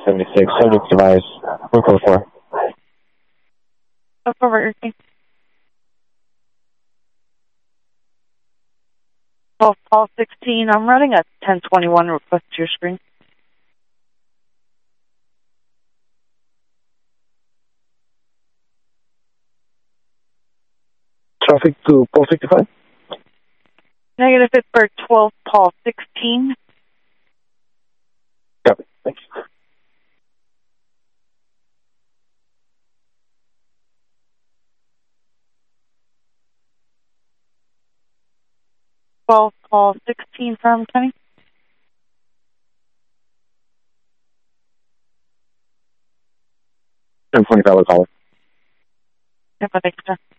76, subject device, 144. Up over your thing. 12 Paul 16, I'm running a 1021 request to your screen. Traffic to Paul 65? Negative hit for 12 Paul 16. Copy, thanks. Paul 16 from Kenny. $10.25 caller. Yep, I think so.